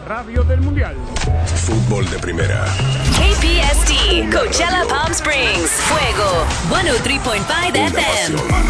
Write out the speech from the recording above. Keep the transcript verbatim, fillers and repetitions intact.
radio del mundial. Fútbol de primera. K P S T, Coachella Palm Springs, Fuego, ciento tres punto cinco F M.